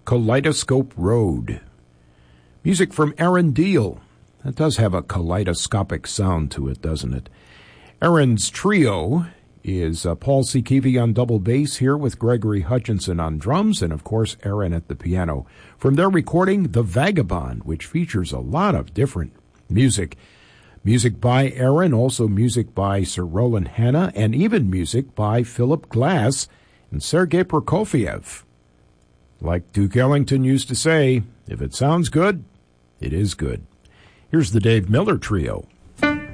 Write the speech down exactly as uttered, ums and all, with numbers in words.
Kaleidoscope Road. Music from Aaron Deal. That does have a kaleidoscopic sound to it, doesn't it? Aaron's trio is uh, Paul Sikivi on double bass here with Gregory Hutchinson on drums and, of course, Aaron at the piano. From their recording, The Vagabond, which features a lot of different music. Music by Aaron, also music by Sir Roland Hanna, and even music by Philip Glass and Sergei Prokofiev. Like Duke Ellington used to say, if it sounds good, it is good. Here's the Dave Miller Trio.